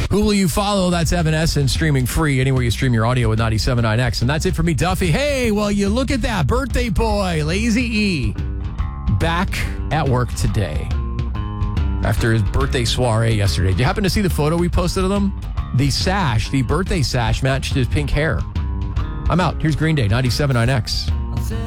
Who will you follow? That's Evanescence, streaming free anywhere you stream your audio with 97.9X. And that's it for me, Duffy. Hey, well, you look at that. Birthday boy, Lazy E, back at work today after his birthday soiree yesterday. Did you happen to see the photo we posted of him? The sash, the birthday sash, matched his pink hair. I'm out. Here's Green Day, 97.9X.